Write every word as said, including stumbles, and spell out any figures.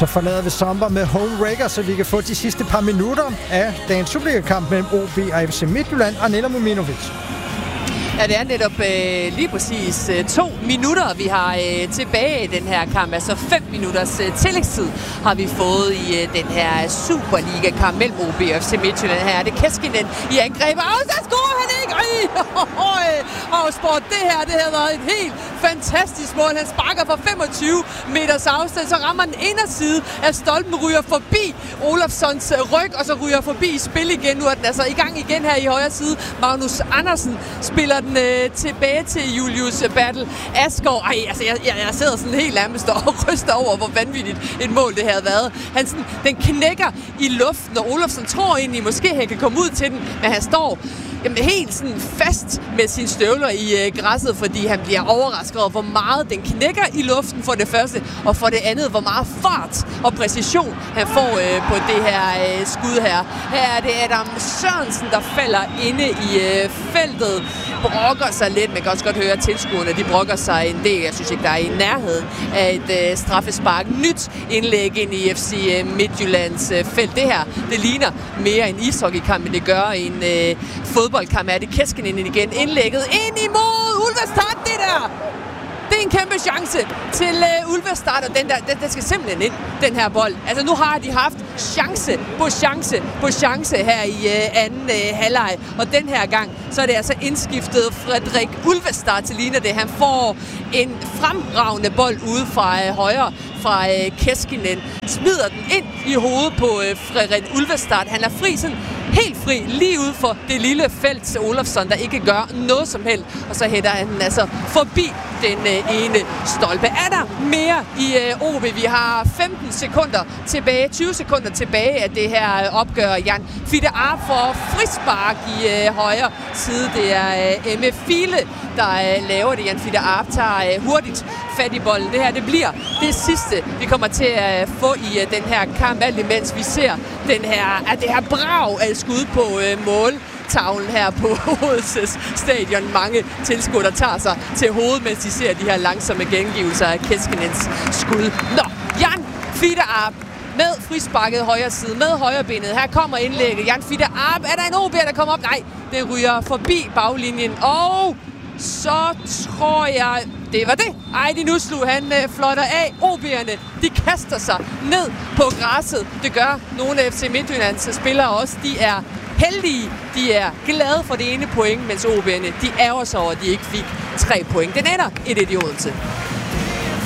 Så forlader vi Sommer med home wrecker, så vi kan få de sidste par minutter af dagens Superliga-kamp mellem O B og F C Midtjylland og Nela Muminovic. Ja, det er netop øh, lige præcis øh, to minutter, vi har øh, tilbage i den her kamp. Altså fem minutters øh, tillægstid har vi fået i øh, den her Superliga-kamp mellem O B og F C Midtjylland. Her er det Keskinen i angreb. Og så scorer han ikke! Og sport, det her, det har været et helt fantastisk mål. Han sparker fra femogtyve meters afstand, så rammer den inderside af stolpen, ryger forbi Olofssons ryg, og så ryger forbi i spil igen. Nu er den altså i gang igen her i højre side. Magnus Andersen spiller den øh, tilbage til Julius Bertel Asgaard. Ej, altså jeg, jeg, jeg sidder sådan helt nærmest og ryster over, hvor vanvittigt et mål det havde været. Han sådan, den knækker i luften, og Olofsson tror egentlig, måske han kan komme ud til den, men han står jamen, helt sådan fast med sine støvler i øh, græsset, fordi han bliver overrasket over, hvor meget den knækker i luften for det første, og for det andet, hvor meget fart og præcision han får øh, på det her øh, skud her. Her er det Adam Sørensen, der falder inde i øh, feltet, brokker sig lidt. Man kan også godt høre, at tilskuerne de brokker sig en del. Jeg synes ikke, der er i nærheden af et øh, straffespark. Nyt indlæg ind i F C Midtjyllands øh, felt. Det her, det ligner mere en ishockeykamp, end det gør en øh, fodboldkamp. Er det Keskinen igen indlægget ind imod Ulvestad, det der! Det er en kæmpe chance til uh, Ulvestad, og den, der, den, den skal simpelthen ind, den her bold. Altså nu har de haft chance på chance på chance her i uh, anden uh, halvleg, og den her gang, så er det altså indskiftet Frederik Ulvestad til ligner det. Han får en fremragende bold ude fra uh, højre, fra uh, Keskinen, smider den ind i hovedet på uh, Frederik Ulvestad. Han er fri, sådan helt fri, lige ude for det lille felt til Olofsson, der ikke gør noget som helst, og så hætter han den altså forbi den uh, ene stolpe. Er der mere i uh, O B? Vi har femten sekunder tilbage, tyve sekunder tilbage af det her uh, opgør. Jan Fitte Arp får frispark i uh, højre side. Det er uh, Emme File, der uh, laver det. Jan Fitte Arp tager uh, hurtigt fat i bolden. Det her, det bliver det sidste, vi kommer til at uh, få i uh, den her kamp, alt imens vi ser den her, at det her brag af skud på uh, mål. Tavlen her på Odense Stadion. Mange tilskuere, der tager sig til hovedet, mens de ser de her langsomme gengivelser af Keskinens skud. Nå, Jan Fitte Arp med frisparket højre side, med højrebenet. Her kommer indlægget. Jan Fitte Arp. Er der en O B'er, der kommer op? Nej, det ryger forbi baglinjen. Og så tror jeg, det var det. Ej, de nu slog han øh, flotter af. O B'erne, de kaster sig ned på græsset. Det gør nogle af F C Midtjyllands spillere også. De er heldige. De er glade for det ene point, mens O B'erne, de ærger sig over, at de ikke fik tre point. Den ender et idiot til.